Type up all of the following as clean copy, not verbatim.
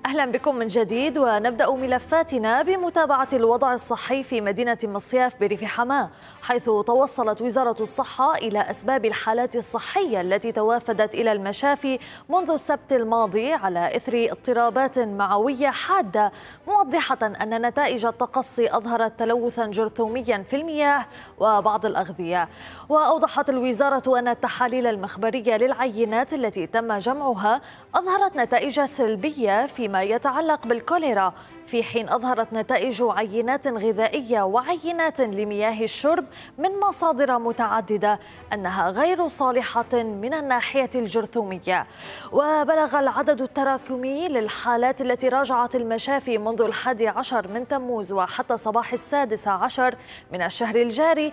أهلا بكم من جديد، ونبدأ ملفاتنا بمتابعة الوضع الصحي في مدينة مصياف بريف حماة، حيث توصلت وزارة الصحة إلى أسباب الحالات الصحية التي توافدت إلى المشافي منذ السبت الماضي على إثر اضطرابات معوية حادة، موضحة أن نتائج التقصي أظهرت تلوثا جرثوميا في المياه وبعض الأغذية. وأوضحت الوزارة أن التحاليل المخبرية للعينات التي تم جمعها أظهرت نتائج سلبية فيما يتعلق بالكوليرا، في حين أظهرت نتائج عينات غذائية وعينات لمياه الشرب من مصادر متعددة أنها غير صالحة من الناحية الجرثومية. وبلغ العدد التراكمي للحالات التي راجعت المشافي منذ 11 من تموز وحتى صباح 16 من الشهر الجاري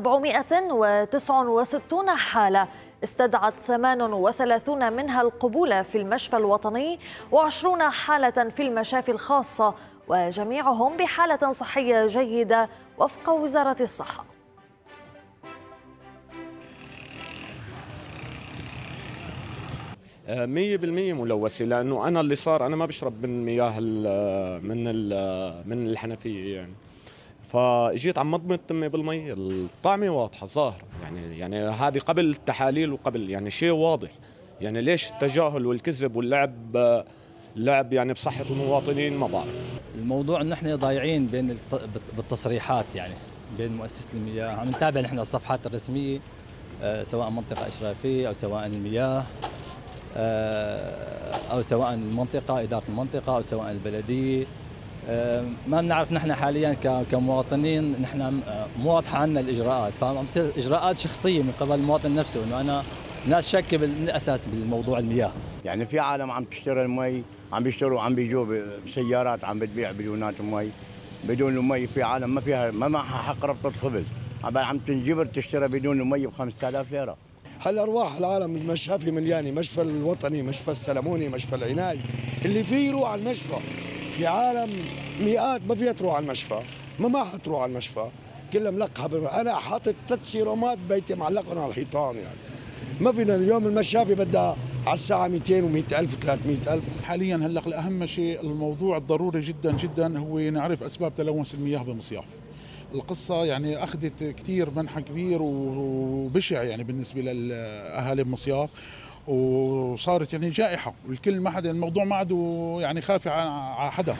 769 حالة، استدعت 38 منها القبول في المشفى الوطني و20 حالة في المشافي الخاصة، وجميعهم بحالة صحية جيدة وفق وزارة الصحة. 100% ملوثة، لأنه أنا اللي صار أنا ما بشرب من مياه من الحنفية فاجيت عم مضمض تمي بالمي، الطعمه واضحه ظاهره، يعني هذه قبل التحاليل وقبل شيء واضح. ليش التجاهل والكذب واللعب بصحه المواطنين؟ ما بعرف. الموضوع انه احنا ضايعين بالتصريحات، بين مؤسسه المياه. عم نتابع نحن الصفحات الرسميه سواء منطقه اشرافيه او سواء المياه او سواء المنطقه اداره المنطقه او سواء البلديه. ما بنعرف نحن حاليا كمواطنين، نحن مو واضحه عنا الاجراءات، فعم تصير اجراءات شخصيه من قبل المواطن نفسه، انه انا ناس شاكه بالاساس بالموضوع المياه. في عالم عم تشتري المي، عم بيشتروا وعم بيجوا بسيارات عم بتبيع بدونات مي، بدون المي. في عالم ما معها حق ربط الخبز، عم تنجبر تشتري بدون المي ب 5000 ليره. هل ارواح العالم المشافي مليانه، مشفى الوطني، مشفى السلموني، مشفى العناي، اللي فيه يروح على المشفى. في عالم مئات ما فيها تروح على المشفى، ما حتروح على المشفى، كلها ملقحه. انا حاطط 3 سيرومات بيتي معلقهم على الحيطان. ما فينا اليوم المشافي بدها على الساعه 200 و100 ألف 300 ألف. حاليا هلا اهم شيء الموضوع الضروري جدا جدا هو نعرف اسباب تلوث المياه بمصياف. القصه اخذت كثير منحى كبير وبشع بالنسبه لاهالي مصياف، وصارت جائحه، والكل ما حدا الموضوع ما عاد خافي على حدا.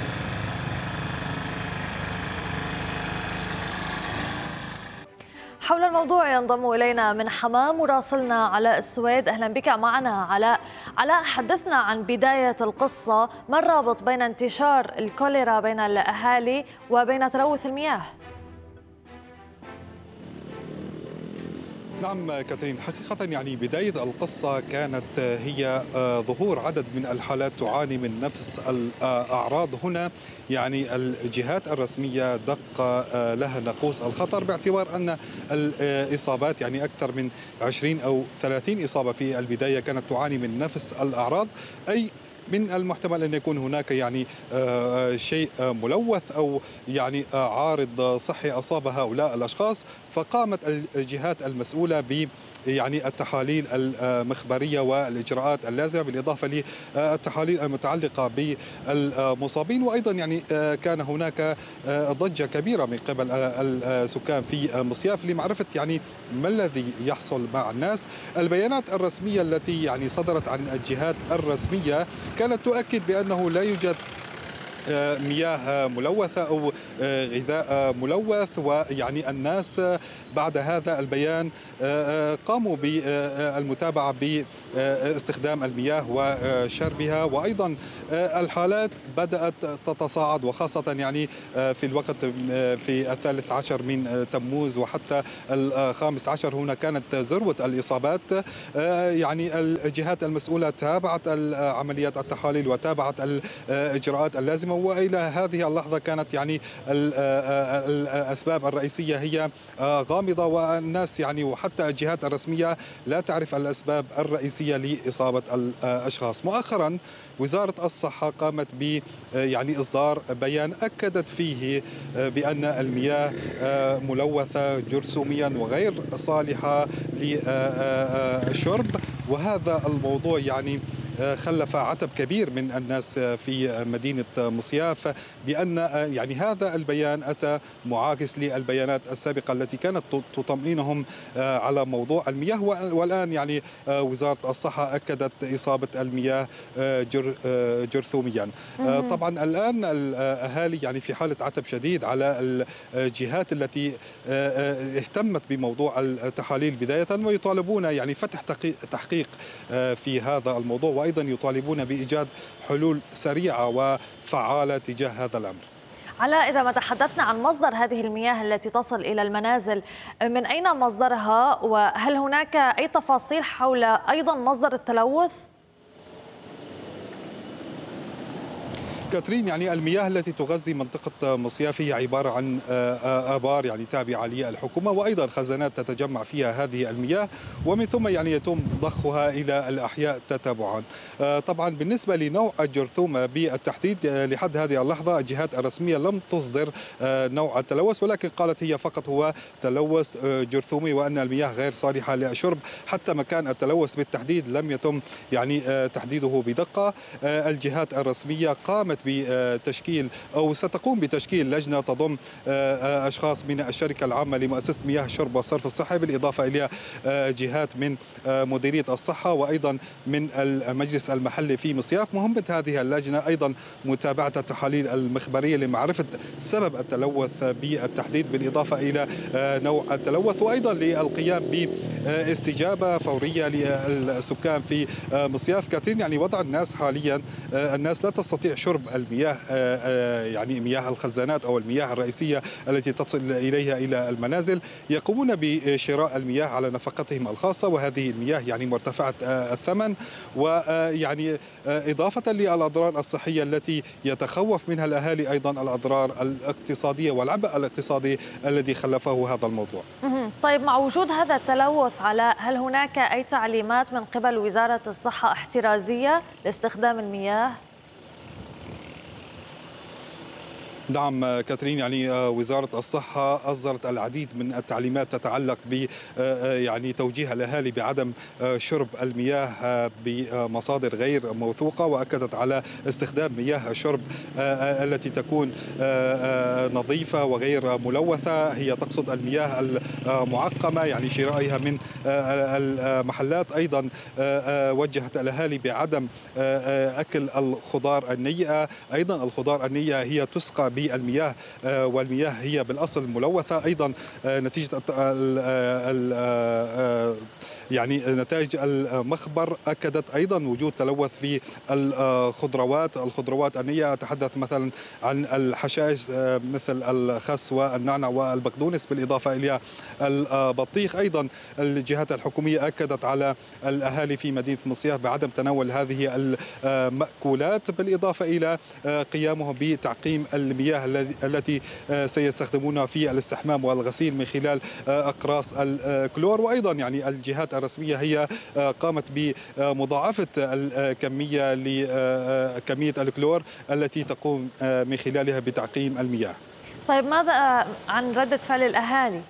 حول الموضوع ينضم إلينا من حماة مراسلنا علاء السويد. أهلا بك معنا علاء. حدثنا عن بداية القصة، ما الرابط بين انتشار الكوليرا بين الأهالي وبين تلوث المياه؟ نعم كاترين، حقيقة بداية القصة كانت هي ظهور عدد من الحالات تعاني من نفس الأعراض. هنا الجهات الرسمية دق لها ناقوس الخطر، باعتبار أن الإصابات أكثر من 20 أو 30 إصابة في البداية كانت تعاني من نفس الأعراض، أي من المحتمل أن يكون هناك شيء ملوث أو عارض صحي أصاب هؤلاء الأشخاص. فقامت الجهات المسؤولة ب التحاليل المخبرية والإجراءات اللازمة، بالإضافة للتحاليل المتعلقة بالمصابين. وأيضا كان هناك ضجة كبيرة من قبل السكان في مصياف لمعرفة ما الذي يحصل مع الناس. البيانات الرسمية التي صدرت عن الجهات الرسمية كانت تؤكد بأنه لا يوجد مياه ملوثة أو غذاء ملوث. الناس بعد هذا البيان قاموا بالمتابعة باستخدام المياه وشربها، وأيضا الحالات بدأت تتصاعد، وخاصة في الوقت في 13 من تموز وحتى 15 هنا كانت ذروة الإصابات. الجهات المسؤولة تابعت عمليات التحاليل وتابعت الإجراءات اللازمة، وإلى هذه اللحظة كانت الأسباب الرئيسية هي غامضة، والناس وحتى الجهات الرسمية لا تعرف الأسباب الرئيسية لإصابة الأشخاص. مؤخرا وزارة الصحة قامت ب إصدار بيان أكدت فيه بأن المياه ملوثة جرثوميا وغير صالحة للشرب، وهذا الموضوع خلف عتب كبير من الناس في مدينة مصياف، بأن يعني هذا البيان أتى معاكس للبيانات السابقة التي كانت تطمئنهم على موضوع المياه. والآن يعني وزارة الصحة أكدت إصابة المياه جرثوميا. طبعا الآن الأهالي يعني في حالة عتب شديد على الجهات التي اهتمت بموضوع التحاليل بداية، ويطالبون يعني فتح تحقيق في هذا الموضوع، وأيضا يطالبون بإيجاد حلول سريعة وفعالة تجاه هذا الأمر. علاء، إذا ما تحدثنا عن مصدر هذه المياه التي تصل إلى المنازل، من أين مصدرها؟ وهل هناك أي تفاصيل حول أيضا مصدر التلوث؟ كاترين، يعني المياه التي تغذي منطقة مصياف هي عبارة عن آبار يعني تابعة للحكومة، وأيضا خزانات تتجمع فيها هذه المياه، ومن ثم يعني يتم ضخها إلى الأحياء تتابعا. طبعا بالنسبة لنوع الجرثومة بالتحديد لحد هذه اللحظة الجهات الرسمية لم تصدر نوع التلوث، ولكن قالت هي فقط هو تلوث جرثومي، وأن المياه غير صالحة للشرب. حتى مكان التلوث بالتحديد لم يتم يعني تحديده بدقة. الجهات الرسمية قامت بتشكيل أو ستقوم بتشكيل لجنة تضم أشخاص من الشركة العامة لمؤسسة مياه الشرب والصرف الصحي، بالإضافة إلى جهات من مديرية الصحة وأيضا من المجلس المحلي في مصياف. مهمة هذه اللجنة أيضا متابعة التحاليل المخبرية لمعرفة سبب التلوث بالتحديد، بالإضافة إلى نوع التلوث، وأيضا للقيام باستجابة فورية للسكان في مصياف. كاترين، يعني وضع الناس حاليا، الناس لا تستطيع شرب المياه، يعني مياه الخزانات أو المياه الرئيسية التي تصل إليها إلى المنازل. يقومون بشراء المياه على نفقتهم الخاصة، وهذه المياه يعني مرتفعة الثمن، ويعني إضافة للأضرار الصحية التي يتخوف منها الأهالي، أيضا الأضرار الاقتصادية والعبء الاقتصادي الذي خلفه هذا الموضوع. طيب، مع وجود هذا التلوث علاء، هل هناك أي تعليمات من قبل وزارة الصحة احترازية لاستخدام المياه؟ نعم كاترين، يعني وزارة الصحة أصدرت العديد من التعليمات تتعلق ب يعني توجيه الأهالي بعدم شرب المياه بمصادر غير موثوقة، وأكدت على استخدام مياه الشرب التي تكون نظيفة وغير ملوثة. هي تقصد المياه المعقمة، يعني شرائها من المحلات. أيضا وجهت الأهالي بعدم أكل الخضار النيئة. أيضا الخضار النيئة هي تسقى بالمياه، والمياه هي بالأصل ملوثة. أيضا نتيجة يعني نتائج المخبر أكدت أيضا وجود تلوث في الخضروات النية. أتحدث مثلا عن الحشائش مثل الخس والنعنع والبقدونس، بالإضافة إلى البطيخ. أيضا الجهات الحكومية أكدت على الأهالي في مدينة مصياف بعدم تناول هذه المأكولات، بالإضافة إلى قيامهم بتعقيم المياه التي سيستخدمونها في الاستحمام والغسيل من خلال أقراص الكلور. وأيضا يعني الجهات الرسمية هي قامت بمضاعفة الكمية لكمية الكلور التي تقوم من خلالها بتعقيم المياه. طيب، ماذا عن ردة فعل الأهالي؟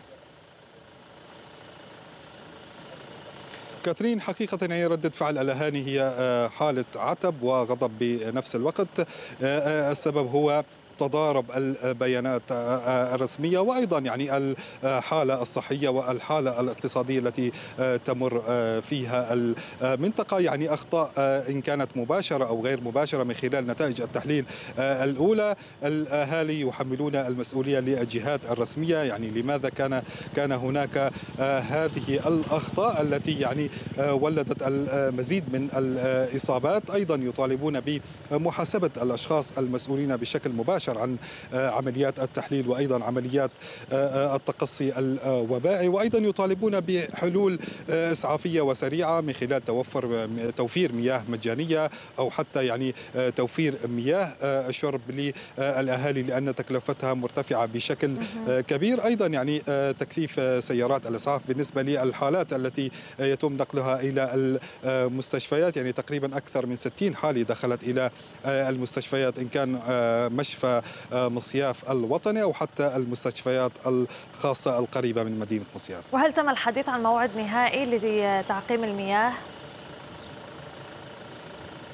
كاترين، حقيقة هي ردة فعل الأهالي هي حالة عتب وغضب بنفس الوقت. السبب هو تضارب البيانات الرسمية، وأيضا يعني الحالة الصحية والحالة الاقتصادية التي تمر فيها المنطقة. يعني أخطاء إن كانت مباشرة أو غير مباشرة من خلال نتائج التحليل الأولى. الأهالي يحملون المسؤولية للجهات الرسمية، يعني لماذا كان هناك هذه الأخطاء التي يعني ولدت المزيد من الإصابات. أيضا يطالبون بمحاسبة الأشخاص المسؤولين بشكل مباشر عن عمليات التحليل وأيضا عمليات التقصي الوبائي. وأيضا يطالبون بحلول إسعافية وسريعة من خلال توفير مياه مجانية، أو حتى يعني توفير مياه الشرب للأهالي لأن تكلفتها مرتفعة بشكل كبير. أيضا يعني تكثيف سيارات الإسعاف بالنسبة للحالات التي يتم نقلها إلى المستشفيات. يعني تقريبا أكثر من 60 حالة دخلت إلى المستشفيات، إن كان مشفى مصياف الوطني أو حتى المستشفيات الخاصة القريبة من مدينة مصياف. وهل تم الحديث عن موعد نهائي لتعقيم المياه؟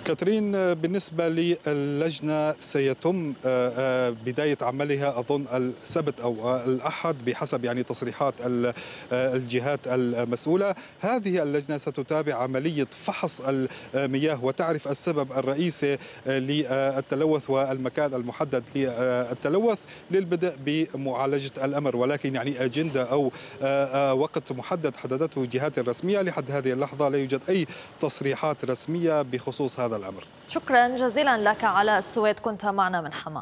كاترين، بالنسبة للجنة سيتم بداية عملها أظن السبت أو الأحد بحسب يعني تصريحات الجهات المسؤولة. هذه اللجنة ستتابع عملية فحص المياه وتعرف السبب الرئيسي للتلوث والمكان المحدد للتلوث للبدء بمعالجة الأمر، ولكن يعني أجندة أو وقت محدد حددته الجهات الرسمية لحد هذه اللحظة لا يوجد أي تصريحات رسمية بخصوص هذا الأمر. شكرا جزيلا لك علاء السويد، كنت معنا من حماة.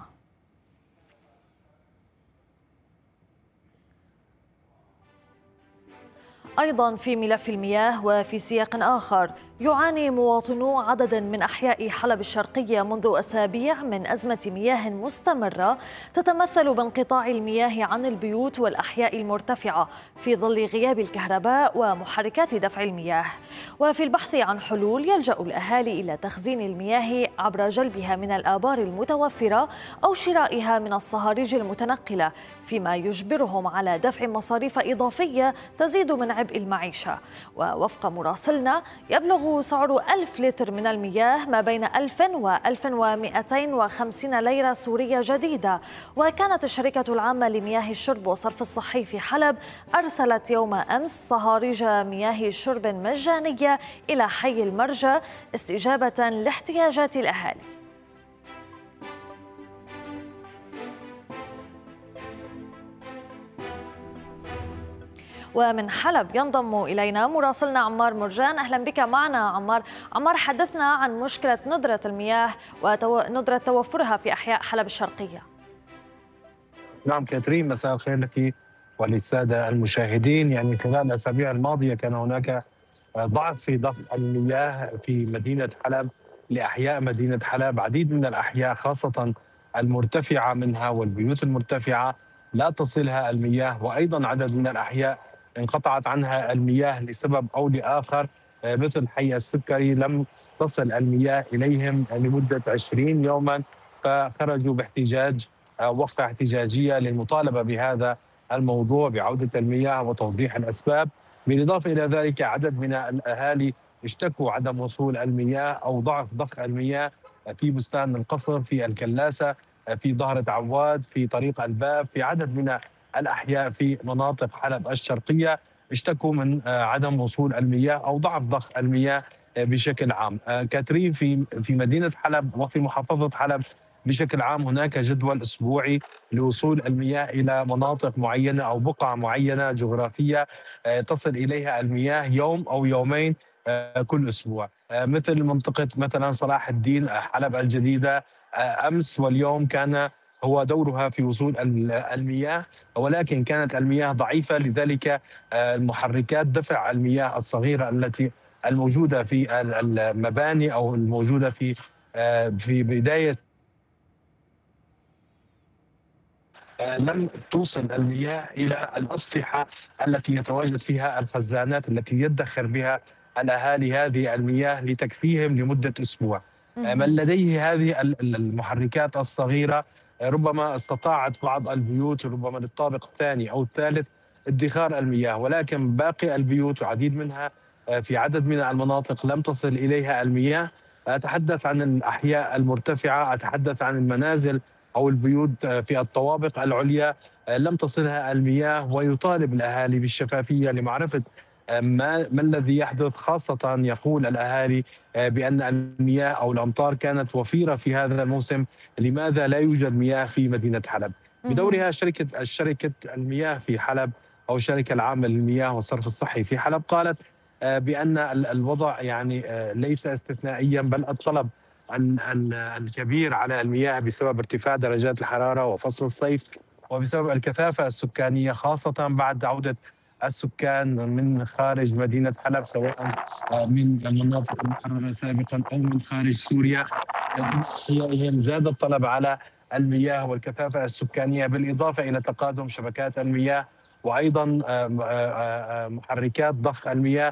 أيضا في ملف المياه وفي سياق آخر، يعاني مواطنو عدد من أحياء حلب الشرقية منذ أسابيع من أزمة مياه مستمرة تتمثل بانقطاع المياه عن البيوت والأحياء المرتفعة في ظل غياب الكهرباء ومحركات دفع المياه. وفي البحث عن حلول يلجأ الأهالي إلى تخزين المياه عبر جلبها من الآبار المتوفرة أو شرائها من الصهاريج المتنقلة، فيما يجبرهم على دفع مصاريف إضافية تزيد من عبء المعيشة. ووفق مراسلنا يبلغ سعر 1000 لتر من المياه ما بين 1000 و 1250 ليرة سورية جديدة. وكانت الشركة العامة لمياه الشرب والصرف الصحي في حلب أرسلت يوم أمس صهاريج مياه شرب مجانية إلى حي المرجى استجابة لاحتياجات الأهالي. ومن حلب ينضم إلينا مراسلنا عمار مرجان. أهلا بك معنا عمار، حدثنا عن مشكلة ندرة المياه وندرة توفرها في أحياء حلب الشرقية. نعم كاترين، مساء الخير لك وللسادة المشاهدين. يعني خلال الأسابيع الماضية كان هناك ضعف في ضخ المياه في مدينة حلب لأحياء مدينة حلب. عديد من الأحياء خاصة المرتفعة منها والبيوت المرتفعة لا تصلها المياه، وأيضا عدد من الأحياء انقطعت عنها المياه لسبب أو لآخر، مثل حي السكري لم تصل المياه إليهم لمدة 20 يوما، فخرجوا باحتجاج وقفة احتجاجية للمطالبة بهذا الموضوع بعودة المياه وتوضيح الأسباب. بالإضافة إلى ذلك عدد من الأهالي اشتكوا عدم وصول المياه أو ضعف ضخ المياه في بستان القصر، في الكلاسة، في ظهرة عواد، في طريق الباب، في عدد من الأحياء في مناطق حلب الشرقية اشتكوا من عدم وصول المياه أو ضعف ضخ المياه بشكل عام. كاترين، في مدينة حلب وفي محافظة حلب بشكل عام هناك جدول أسبوعي لوصول المياه إلى مناطق معينة أو بقع معينة جغرافية تصل إليها المياه يوم أو يومين كل أسبوع، مثل منطقة مثلا صلاح الدين حلب الجديدة أمس واليوم كان هو دورها في وصول المياه، ولكن كانت المياه ضعيفة، لذلك المحركات دفع المياه الصغيرة التي الموجودة في المباني أو الموجودة في بداية لم توصل المياه إلى الأسطحة التي يتواجد فيها الخزانات التي يدخر بها الأهالي هذه المياه لتكفيهم لمدة أسبوع. من لديه هذه المحركات الصغيرة ربما استطاعت بعض البيوت ربما للطابق الثاني أو الثالث ادخار المياه، ولكن باقي البيوت وعديد منها في عدد من المناطق لم تصل إليها المياه. أتحدث عن الأحياء المرتفعة، أتحدث عن المنازل أو البيوت في الطوابق العليا لم تصلها المياه، ويطالب الأهالي بالشفافية لمعرفة ما الذي يحدث. خاصة يقول الأهالي بأن المياه أو الأمطار كانت وفيرة في هذا الموسم، لماذا لا يوجد مياه في مدينة حلب؟ بدورها شركة المياه في حلب أو الشركة العامة للمياه والصرف الصحي في حلب قالت بأن الوضع يعني ليس استثنائيا، بل الطلب الكبير على المياه بسبب ارتفاع درجات الحرارة وفصل الصيف وبسبب الكثافة السكانية، خاصة بعد عودة السكان من خارج مدينة حلب سواء من المناطق المحررة سابقا أو من خارج سوريا. زاد الطلب على المياه والكثافة السكانية، بالإضافة إلى تقادم شبكات المياه وأيضا محركات ضخ المياه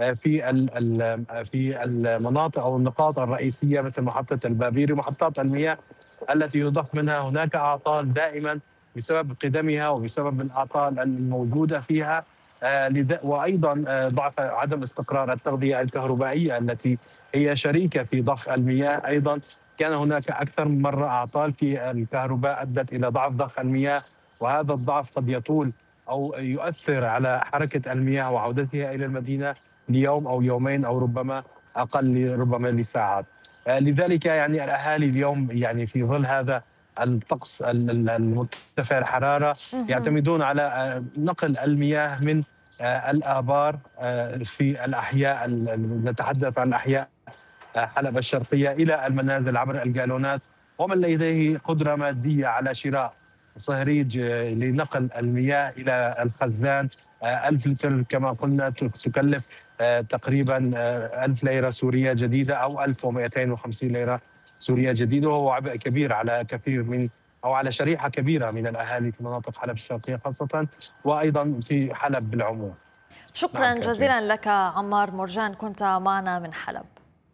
في المناطق أو النقاط الرئيسية مثل محطة البابيري ومحطات المياه التي يضخ منها. هناك أعطال دائما بسبب قدمها وبسبب الأعطال الموجودة فيها، وأيضا ضعف عدم استقرار التغذية الكهربائية التي هي شريكة في ضخ المياه. أيضا كان هناك أكثر من مرة أعطال في الكهرباء أدت إلى ضعف ضخ المياه، وهذا الضعف قد يطول أو يؤثر على حركة المياه وعودتها إلى المدينة ليوم أو يومين أو ربما أقل، ربما لساعات. لذلك يعني الأهالي اليوم يعني في ظل هذا الطقس المرتفع الحرارة يعتمدون على نقل المياه من الآبار في الأحياء، نتحدث عن أحياء حلب الشرقية، إلى المنازل عبر الجالونات. ومن لديه قدرة مادية على شراء صهريج لنقل المياه إلى الخزان 1000 لتر كما قلنا تكلف تقريبا 1000 ليرة سورية جديدة أو 1250 ليرة سورية جديدة، وهو عبء كبير على كثير من أو على شريحة كبيرة من الأهالي في مناطق حلب الشرقية خاصة، وأيضا في حلب بالعموم. شكرا جزيلا لك عمار مرجان، كنت معنا من حلب.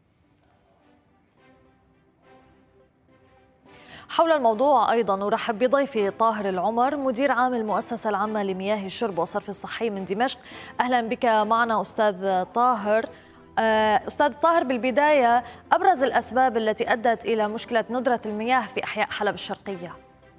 حول الموضوع أيضا نرحب بضيفي طاهر العمر، مدير عام المؤسسة العامة لمياه الشرب والصرف الصحي من دمشق. أهلا بك معنا أستاذ طاهر. أستاذ طاهر، بالبداية أبرز الأسباب التي أدت إلى مشكلة ندرة المياه في أحياء حلب الشرقية؟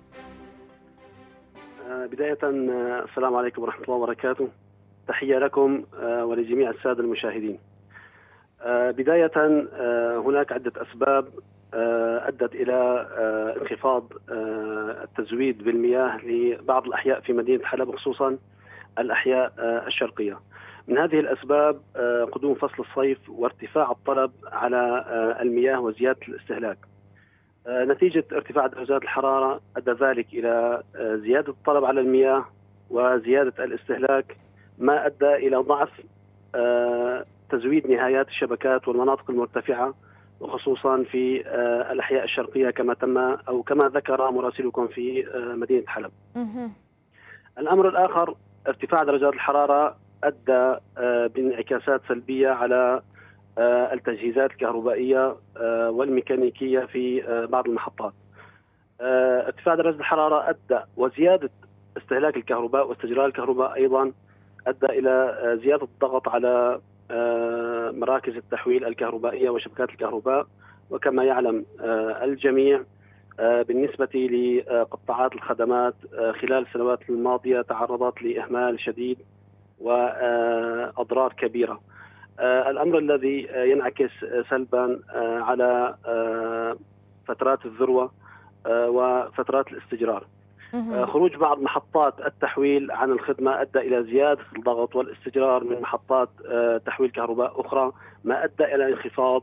بداية السلام عليكم ورحمة الله وبركاته، تحية لكم ولجميع السادة المشاهدين. بداية هناك عدة أسباب أدت إلى انخفاض التزويد بالمياه لبعض الأحياء في مدينة حلب، خصوصا الأحياء الشرقية. من هذه الأسباب قدوم فصل الصيف وارتفاع الطلب على المياه وزيادة الاستهلاك. نتيجة ارتفاع درجات الحرارة أدى ذلك إلى زيادة الطلب على المياه وزيادة الاستهلاك، ما أدى إلى ضعف تزويد نهايات الشبكات والمناطق المرتفعة، وخصوصا في الأحياء الشرقية كما ذكر مراسلكم في مدينة حلب. الأمر الآخر، ارتفاع درجات الحرارة أدى بانعكاسات سلبية على التجهيزات الكهربائية والميكانيكية في بعض المحطات. ارتفاع درجة الحرارة أدى وزيادة استهلاك الكهرباء واستجراء الكهرباء أيضا أدى إلى زيادة الضغط على مراكز التحويل الكهربائية وشبكات الكهرباء. وكما يعلم الجميع بالنسبة لقطاعات الخدمات خلال السنوات الماضية تعرضت لإهمال شديد وأضرار كبيرة. الأمر الذي ينعكس سلبا على فترات الذروة وفترات الاستجرار. خروج بعض محطات التحويل عن الخدمة أدى إلى زيادة الضغط والاستجرار من محطات تحويل كهرباء أخرى، ما أدى إلى انخفاض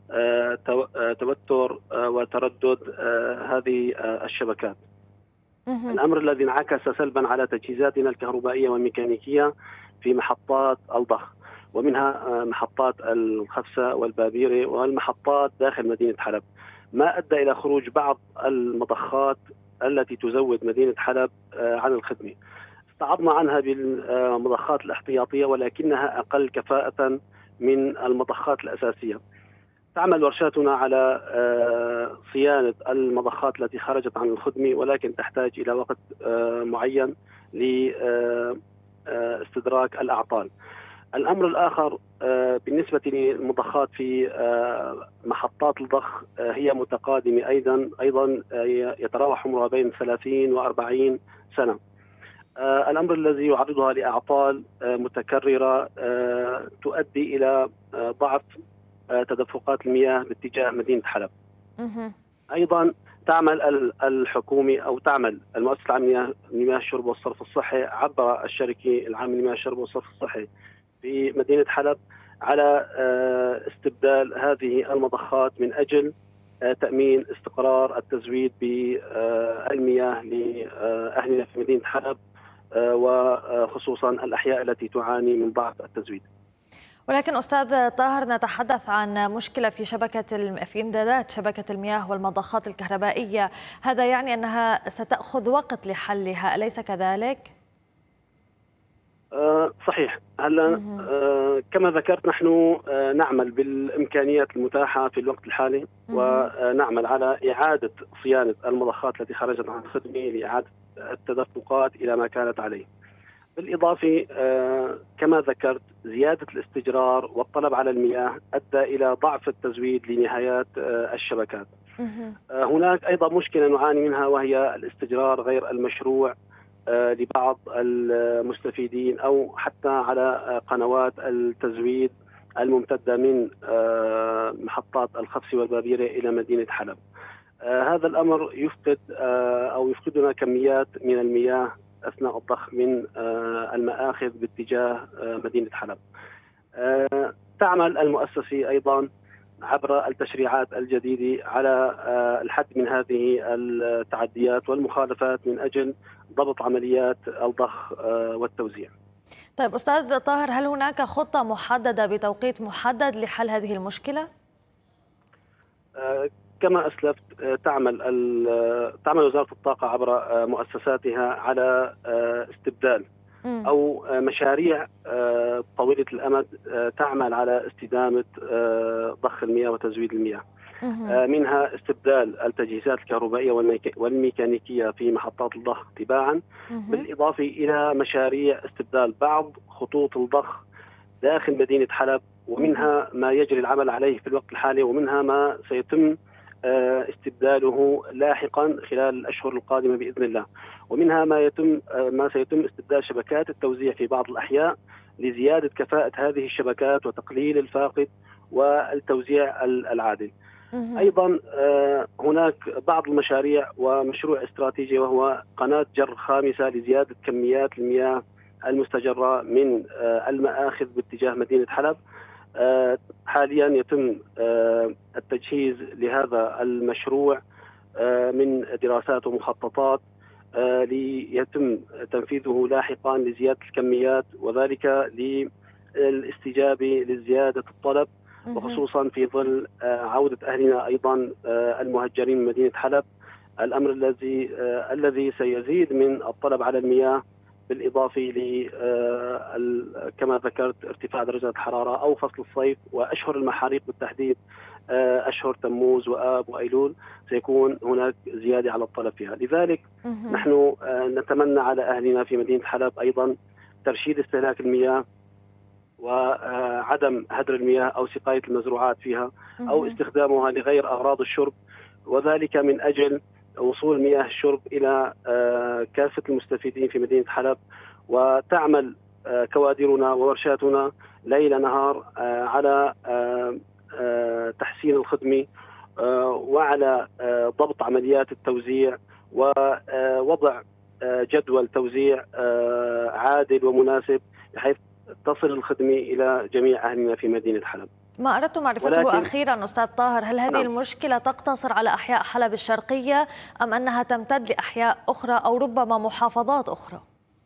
توتر وتردد هذه الشبكات. الأمر الذي انعكس سلبا على تجهيزاتنا الكهربائية والميكانيكية في محطات الضخ، ومنها محطات الخفسة والبابيري والمحطات داخل مدينة حلب، ما أدى إلى خروج بعض المضخات التي تزود مدينة حلب عن الخدمة. استعضنا عنها بالمضخات الاحتياطية ولكنها أقل كفاءة من المضخات الأساسية. تعمل ورشاتنا على صيانة المضخات التي خرجت عن الخدمة، ولكن تحتاج إلى وقت معين لاستدراك الأعطال. الأمر الآخر بالنسبة للمضخات في محطات الضخ، هي متقادمة أيضا يتراوح عمرها بين 30 و40 سنة. الأمر الذي يعرضها لأعطال متكررة تؤدي إلى ضعف تدفقات المياه باتجاه مدينة حلب. أيضا تعمل الحكومة أو تعمل المؤسسة العامة لمياه الشرب والصرف الصحي عبر الشركة العامة لمياه الشرب والصرف الصحي في مدينة حلب على استبدال هذه المضخات من أجل تأمين استقرار التزويد بالمياه لأهلنا في مدينة حلب، وخصوصا الأحياء التي تعاني من ضعف التزويد. ولكن أستاذ طاهر، نتحدث عن مشكلة في إمدادات شبكة المياه والمضخات الكهربائية، هذا يعني أنها ستأخذ وقت لحلها، أليس كذلك؟ صحيح. هلا كما ذكرت نحن نعمل بالإمكانيات المتاحة في الوقت الحالي، ونعمل على إعادة صيانة المضخات التي خرجت عن الخدمة لإعادة التدفقات إلى ما كانت عليه. بالإضافة كما ذكرت زيادة الاستجرار والطلب على المياه أدى إلى ضعف التزويد لنهايات الشبكات. هناك أيضا مشكلة نعاني منها وهي الاستجرار غير المشروع لبعض المستفيدين أو حتى على قنوات التزويد الممتدة من محطات الخفص والبابيرة إلى مدينة حلب. هذا الأمر يفقدنا كميات من المياه أثناء الضخ من المآخذ باتجاه مدينة حلب. تعمل المؤسسة أيضا عبر التشريعات الجديدة على الحد من هذه التعديات والمخالفات من أجل ضبط عمليات الضخ والتوزيع. طيب أستاذ طاهر، هل هناك خطة محددة بتوقيت محدد لحل هذه المشكلة؟ كما أسلفت تعمل وزارة الطاقة عبر مؤسساتها على استبدال أو مشاريع طويلة الأمد تعمل على استدامة ضخ المياه وتزويد المياه. منها استبدال التجهيزات الكهربائية والميكانيكية في محطات الضخ تباعا، بالإضافة إلى مشاريع استبدال بعض خطوط الضخ داخل مدينة حلب، ومنها ما يجري العمل عليه في الوقت الحالي، ومنها ما سيتم استبداله لاحقا خلال الأشهر القادمة بإذن الله، ومنها ما سيتم استبدال شبكات التوزيع في بعض الأحياء لزيادة كفاءة هذه الشبكات وتقليل الفاقد والتوزيع العادل. أيضا هناك بعض المشاريع ومشروع استراتيجي وهو قناة جر خامسة لزيادة كميات المياه المستجرة من المآخذ باتجاه مدينة حلب. حاليا يتم التجهيز لهذا المشروع من دراسات ومخططات ليتم تنفيذه لاحقا لزيادة الكميات، وذلك للاستجابة لزيادة الطلب، وخصوصا في ظل عودة أهلنا أيضا المهجرين من مدينة حلب، الأمر الذي سيزيد من الطلب على المياه، بالإضافة ل كما ذكرت ارتفاع درجة الحرارة أو فصل الصيف وأشهر المحاريق بالتحديد أشهر تموز وآب وأيلول سيكون هناك زيادة على الطلب فيها. لذلك نحن نتمنى على أهلنا في مدينة حلب أيضا ترشيد استهلاك المياه وعدم هدر المياه أو سقاية المزروعات فيها أو استخدامها لغير أغراض الشرب، وذلك من أجل وصول مياه الشرب إلى كافة المستفيدين في مدينة حلب. وتعمل كوادرنا وورشاتنا ليل نهار على تحسين الخدمة وعلى ضبط عمليات التوزيع ووضع جدول توزيع عادل ومناسب بحيث تصل الخدمة إلى جميع أهلنا في مدينة حلب. ما أردت معرفته أخيرا أستاذ طاهر، هل هذه المشكلة تقتصر على أحياء حلب الشرقية أم أنها تمتد لأحياء أخرى أو ربما محافظات أخرى؟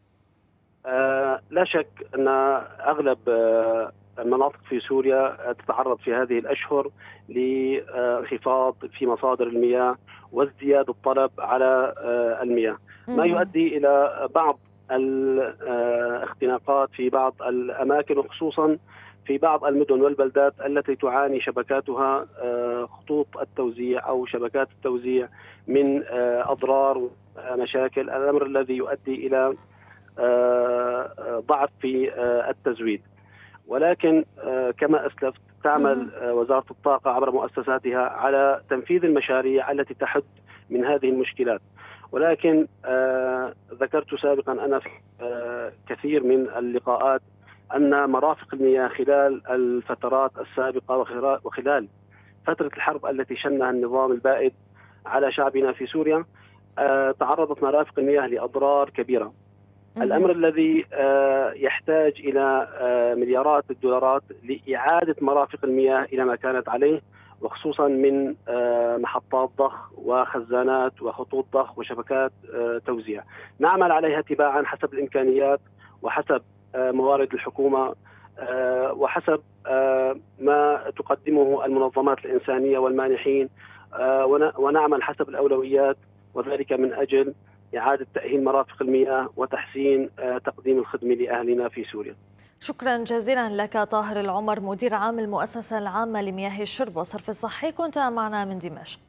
لا شك أن أغلب المناطق في سوريا تتعرض في هذه الأشهر لانخفاض في مصادر المياه وازدياد الطلب على المياه، ما يؤدي إلى بعض الاختناقات في بعض الأماكن، وخصوصا في بعض المدن والبلدات التي تعاني شبكاتها خطوط التوزيع أو شبكات التوزيع من أضرار ومشاكل، الأمر الذي يؤدي إلى ضعف في التزويد. ولكن كما أسلفت تعمل وزارة الطاقة عبر مؤسساتها على تنفيذ المشاريع التي تحد من هذه المشكلات. ولكن ذكرت سابقا أنا في كثير من اللقاءات أن مرافق المياه خلال الفترات السابقة وخلال فترة الحرب التي شنها النظام البائد على شعبنا في سوريا تعرضت مرافق المياه لأضرار كبيرة. الأمر الذي يحتاج إلى مليارات الدولارات لإعادة مرافق المياه إلى ما كانت عليه، وخصوصا من محطات ضخ وخزانات وخطوط ضخ وشبكات توزيع نعمل عليها تباعا حسب الإمكانيات وحسب موارد الحكومة وحسب ما تقدمه المنظمات الإنسانية والمانحين، ونعمل حسب الأولويات، وذلك من أجل إعادة تأهيل مرافق المياه وتحسين تقديم الخدمة لأهلنا في سوريا. شكرا جزيلا لك طاهر العمر، مدير عام المؤسسة العامة لمياه الشرب والصرف الصحي، كنت معنا من دمشق.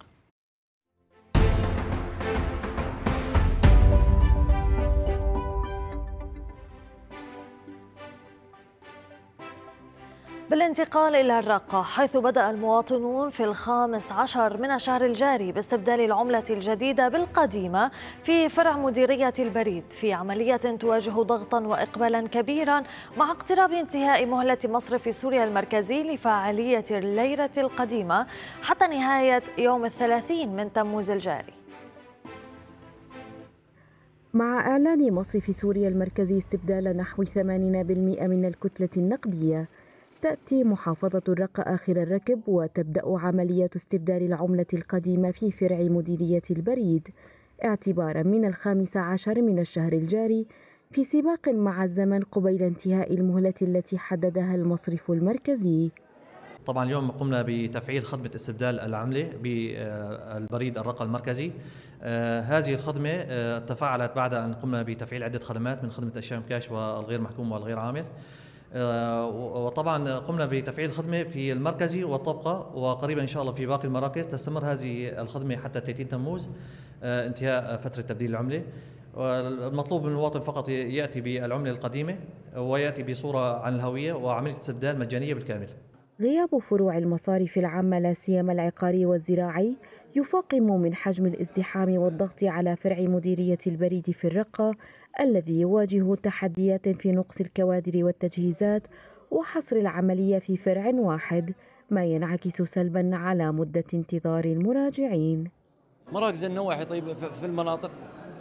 بالانتقال إلى الرقة، حيث بدأ المواطنون في 15 من الشهر الجاري باستبدال العملة الجديدة بالقديمة في فرع مديرية البريد، في عملية تواجه ضغطا وإقبالا كبيرا مع اقتراب انتهاء مهلة مصرف سوريا المركزي لفعالية الليرة القديمة حتى نهاية يوم 30 من تموز الجاري. مع إعلان مصرف سوريا المركزي استبدال نحو 80% من الكتلة النقدية، تأتي محافظة الرقة آخر الركب وتبدأ عملية استبدال العملة القديمة في فرع مديرية البريد اعتبارا من 15 من الشهر الجاري، في سباق مع الزمن قبيل انتهاء المهلة التي حددها المصرف المركزي. طبعا اليوم قمنا بتفعيل خدمة استبدال العملة بالبريد الرقة المركزي. هذه الخدمة تفاعلت بعد أن قمنا بتفعيل عدة خدمات من خدمة الشام كاش والغير محكوم والغير عامل. وطبعا قمنا بتفعيل الخدمة في المركزي والطبقة، وقريبا إن شاء الله في باقي المراكز تستمر هذه الخدمة حتى 30 تموز انتهاء فترة تبديل العملة. المطلوب من المواطن فقط يأتي بالعملة القديمة ويأتي بصورة عن الهوية، وعملية استبدال مجانية بالكامل. غياب فروع المصارف العامة لا سيما العقاري والزراعي يفاقم من حجم الازدحام والضغط على فرع مديرية البريد في الرقة، الذي يواجه تحديات في نقص الكوادر والتجهيزات وحصر العملية في فرع واحد، ما ينعكس سلبا على مدة انتظار المراجعين. مراكز النواحي طيب في المناطق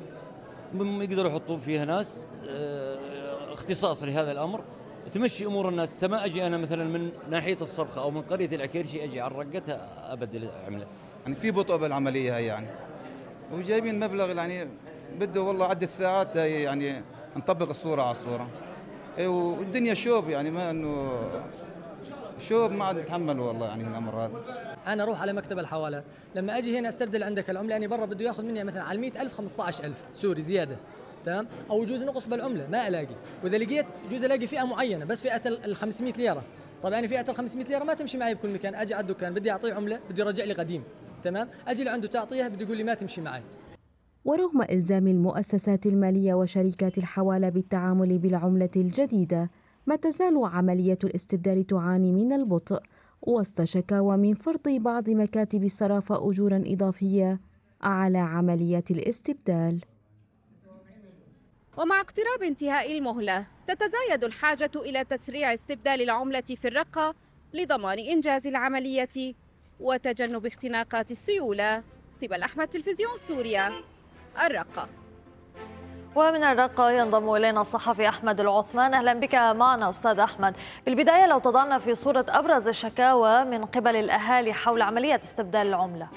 يقدروا يحطوا فيها ناس اختصاص لهذا الأمر تمشي امور الناس. ما اجي انا مثلا من ناحيه الصبخه او من قريه العكيرشي اجي على الرقه ابدل العمله. يعني في بطء بالعمليه هاي يعني، وجايبين مبلغ يعني بده والله عدة ساعات يعني نطبق الصوره على الصوره. والدنيا شوب يعني، ما انه شوب ما عاد نتحمل والله يعني الامر هذا. انا اروح على مكتب الحوالات، لما اجي هنا استبدل عندك العمله يعني برا بده ياخذ مني مثلا على 100,000 15,000 سوري زياده، تمام؟ او يجوز نقص بالعمله ما الاقي، واذا لقيت يجوز الاقي فئه معينه بس فئه ال 500 ليره. طبعا يعني فئه ال 500 ليره ما تمشي معي بكل مكان، اجي على الدكان بدي اعطيه عمله بده يرجع لي قديم، تمام؟ اجي لعنده تعطيها بده يقول لي ما تمشي معي. ورغم إلزام المؤسسات المالية وشركات الحوالة بالتعامل بالعملة الجديدة، ما تزال عملية الاستبدال تعاني من البطء وسط شكاوى من فرض بعض مكاتب الصرافة أجورا إضافية على عملية الاستبدال. ومع اقتراب انتهاء المهلة تتزايد الحاجة إلى تسريع استبدال العملة في الرقة لضمان إنجاز العملية وتجنب اختناقات السيولة. سبل أحمد، تلفزيون سوريا، الرقة. ومن الرقة ينضم إلينا الصحفي أحمد العثمان. أهلا بك معنا أستاذ أحمد. بالبداية لو تضعنا في صورة أبرز الشكاوى من قبل الأهالي حول عملية استبدال العملة.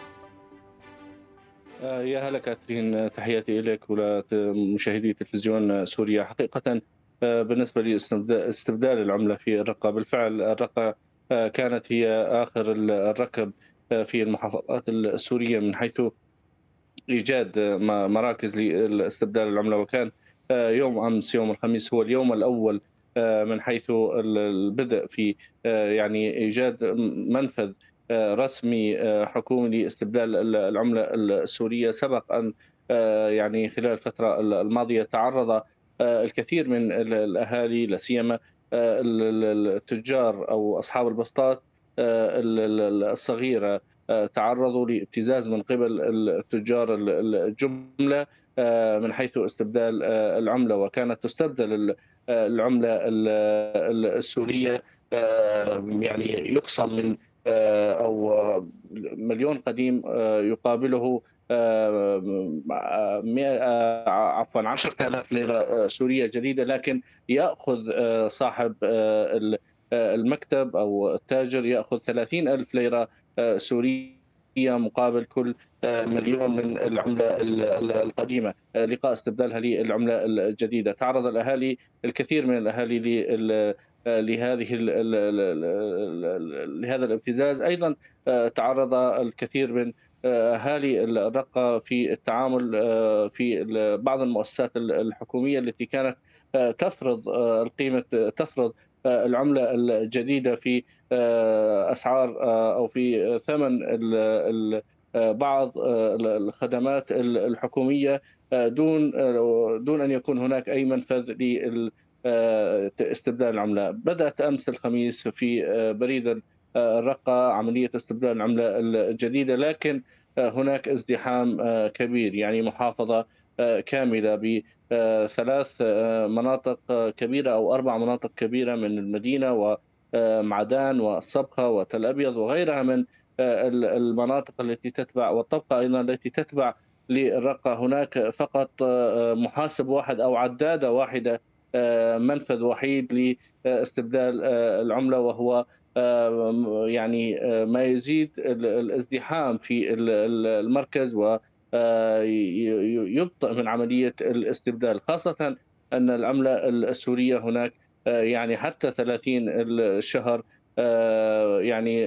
يا هلا كاترين، تحياتي لك ولمشاهدي تلفزيون سوريا. حقيقة بالنسبة لاستبدال العملة في الرقة، بالفعل الرقة كانت هي آخر الركب في المحافظات السورية من حيث إيجاد مراكز لاستبدال العملة، وكان يوم أمس يوم الخميس هو اليوم الأول من حيث البدء في يعني إيجاد منفذ رسمي حكومي لاستبدال العملة السورية. سبق أن يعني خلال الفترة الماضية تعرض الكثير من الأهالي لا سيما التجار أو أصحاب البسطات الصغيرة تعرضوا لابتزاز من قبل التجار الجملة من حيث استبدال العملة، وكانت تستبدل العملة السورية يعني يخصم من أو مليون قديم يقابله 10,000 ليرة سورية جديدة، لكن يأخذ صاحب المكتب أو التاجر يأخذ 30,000 ليرة سورية مقابل كل مليون من العملة القديمة لقاء استبدالها للعملة الجديدة. تعرض الأهالي، الكثير من الأهالي لهذا الابتزاز. أيضا تعرض الكثير من أهالي الرقة في التعامل في بعض المؤسسات الحكومية التي كانت تفرض تفرض العملة الجديدة في أسعار أو في ثمن بعض الخدمات الحكومية دون أن يكون هناك أي منفذ استبدال العملة. بدأت أمس الخميس في بريد الرقة عملية استبدال العملة الجديدة، لكن هناك ازدحام كبير، يعني محافظة كاملة بثلاث مناطق كبيرة أو 4 مناطق كبيرة من المدينة ومعدان والصبخة وتل أبيض وغيرها من المناطق التي تتبع، والطبقة أيضا التي تتبع للرقة. هناك فقط محاسب واحد أو عدادة واحدة، منفذ وحيد لاستبدال العملة، وهو يعني ما يزيد الازدحام في المركز ويبطئ من عملية الاستبدال، خاصة أن العملة السورية هناك يعني حتى 30 الشهر يعني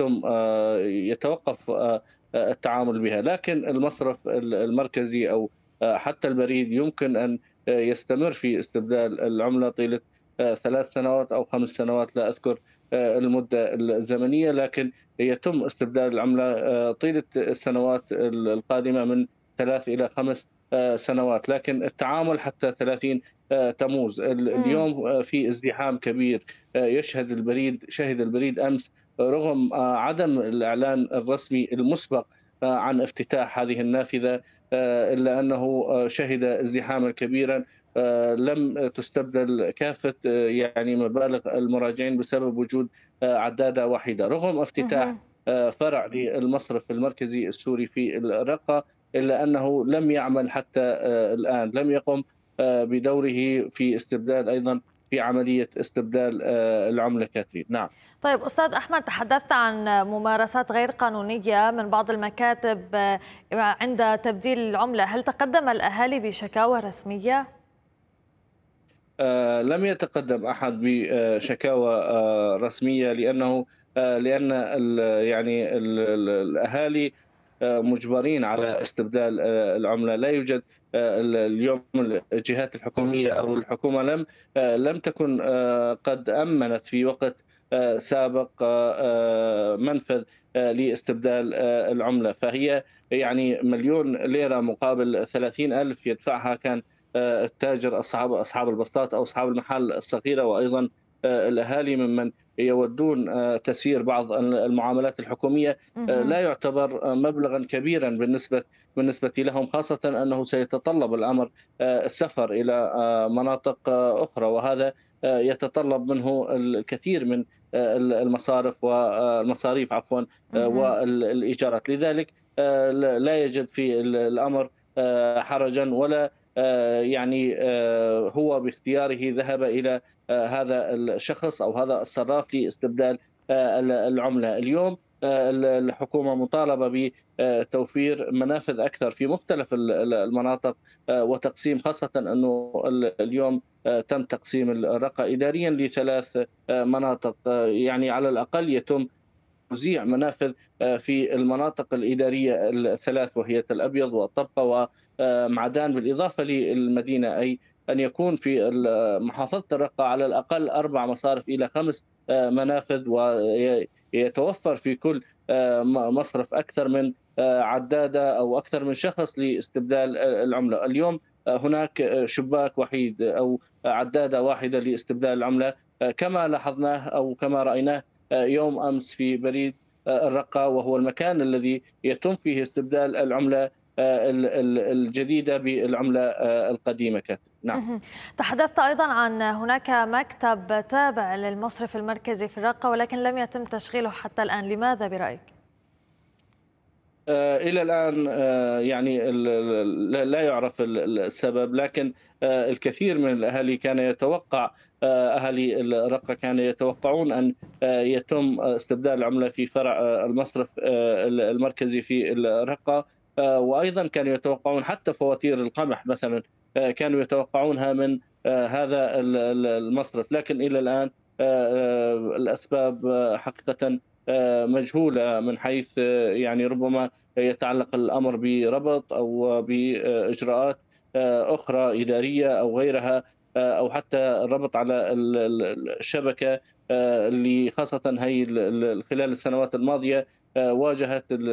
يتوقف التعامل بها، لكن المصرف المركزي أو حتى البريد يمكن أن يستمر في استبدال العملة طيلة 3 سنوات أو 5 سنوات، لا أذكر المدة الزمنية، لكن يتم استبدال العملة طيلة السنوات القادمة من 3 إلى 5 سنوات، لكن التعامل حتى 30 تموز. اليوم في ازدحام كبير شهد البريد أمس رغم عدم الإعلان الرسمي المسبق عن افتتاح هذه النافذة، إلا أنه شهد ازدحاما كبيرا. لم تستبدل كافة يعني مبالغ المراجعين بسبب وجود عدادة واحدة، رغم افتتاح فرع للمصرف المركزي السوري في الرقة، إلا أنه لم يعمل حتى الآن، لم يقم بدوره في استبدال أيضا في عملية استبدال العملة كاترين. نعم. طيب أستاذ أحمد، تحدثت عن ممارسات غير قانونية من بعض المكاتب عند تبديل العملة، هل تقدم الأهالي بشكاوى رسمية؟ لم يتقدم أحد بشكاوى رسمية، لأن يعني الأهالي مجبرين على استبدال العملة. لا يوجد اليوم الجهات الحكومية أو الحكومة لم تكن قد أمنت في وقت سابق منفذ لاستبدال العملة، فهي يعني 1,000,000 ليرة مقابل 30,000 يدفعها كان التاجر، أصحاب البسطات أو أصحاب المحال الصغيرة، وأيضا الأهالي ممن يودون تسيير بعض المعاملات الحكومية. لا يعتبر مبلغا كبيرا بالنسبة لهم، خاصة أنه سيتطلب الأمر السفر إلى مناطق أخرى، وهذا يتطلب منه الكثير من المصاريف والإيجارات. لذلك لا يجد في الأمر حرجا، ولا يعني هو باختياره ذهب إلى هذا الشخص أو هذا الصراف لاستبدال العملة. اليوم الحكومة مطالبة بتوفير منافذ أكثر في مختلف المناطق وتقسيم، خاصة أنه اليوم تم تقسيم الرقة إداريا ل3 مناطق، يعني على الأقل يتم توزيع منافذ في المناطق الإدارية ال3 وهي تل أبيض والطبقة ومعدان، بالإضافة للمدينة، أي أن يكون في محافظة الرقة على الأقل 4 مصارف إلى 5 منافذ، ويتوفر في كل مصرف أكثر من عدادة أو أكثر من شخص لاستبدال العملة. اليوم هناك شباك وحيد أو عدادة واحدة لاستبدال العملة، كما لاحظناه أو كما رأيناه يوم أمس في بريد الرقة، وهو المكان الذي يتم فيه استبدال العملة الجديدة بالعملة القديمة. نعم. تحدثت أيضا عن هناك مكتب تابع للمصرف المركزي في الرقة ولكن لم يتم تشغيله حتى الآن، لماذا برأيك؟ إلى الآن يعني لا يعرف السبب، لكن الكثير من الأهالي كان يتوقع، أهالي الرقة كانوا يتوقعون أن يتم استبدال العملة في فرع المصرف المركزي في الرقة، وأيضا كانوا يتوقعون حتى فواتير القمح مثلا كانوا يتوقعونها من هذا المصرف، لكن إلى الآن الأسباب حقيقة مجهولة، من حيث يعني ربما يتعلق الأمر بربط أو بإجراءات أخرى إدارية أو غيرها، أو حتى الربط على الشبكة اللي خاصة هي خلال السنوات الماضية واجهت